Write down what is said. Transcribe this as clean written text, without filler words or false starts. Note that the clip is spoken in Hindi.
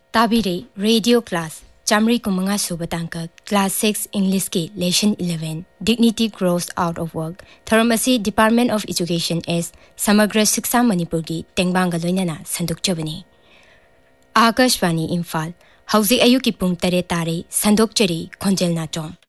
ताबिरे radio class Chamari कुमंगा सुबतांका class 6 English के lesson 11 dignity gross out of work थर्मसी department of education S समग्र शिक्षा मणिपुर की तेंगबांगा लोइनाना संदुकचबनी आकाशवाणी इम्फाल हौजी अयुकी पुंग 3 तारे संदुकचरी खोंजेल नाचोम